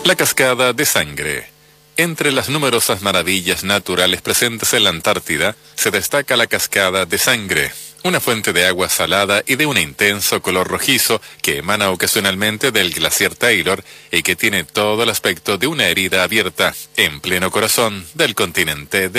La cascada de sangre. Entre las numerosas maravillas naturales presentes en la Antártida, se destaca la cascada de sangre, una fuente de agua salada y de un intenso color rojizo que emana ocasionalmente del glaciar Taylor y que tiene todo el aspecto de una herida abierta en pleno corazón del continente de